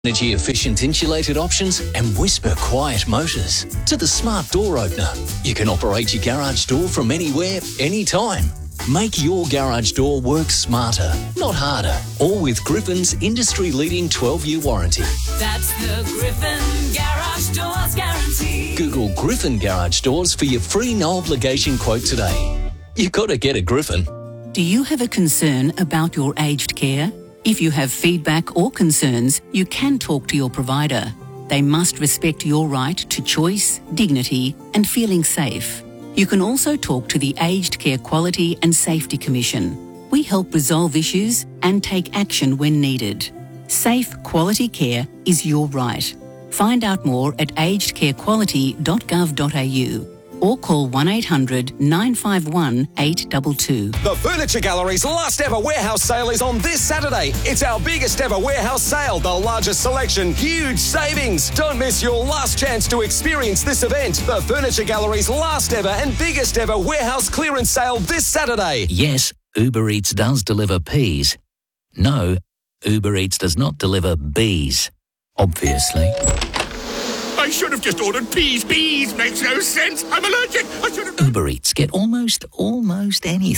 Energy-efficient insulated options and Whisper quiet motors. To the smart door opener, you can operate your garage door from anywhere, anytime. Make your garage door work smarter, not harder. All with Griffin's industry-leading 12-year warranty. That's the Griffin Garage Doors guarantee. Google Griffin Garage Doors for your free no-obligation quote today. You got to get a Griffin. Do you have a concern about your aged care? If you have feedback or concerns, you can talk to your provider. They must respect your right to choice, dignity, and feeling safe. You can also talk to the Aged Care Quality and Safety Commission. We help resolve issues and take action when needed. Safe, quality care is your right. Find out more at agedcarequality.gov.au or call 1800 951 822. The Furniture Gallery's last ever warehouse sale is on this Saturday. It's our biggest ever warehouse sale, the largest selection, huge savings. Don't miss your last chance to experience this event. The Furniture Gallery's last ever and biggest ever warehouse clearance sale this Saturday. Yes, Uber Eats does deliver peas. No, Uber Eats does not deliver bees. Obviously. I should have just ordered peas. Bees makes no sense. I'm allergic. I should have... Uber Eats get almost anything.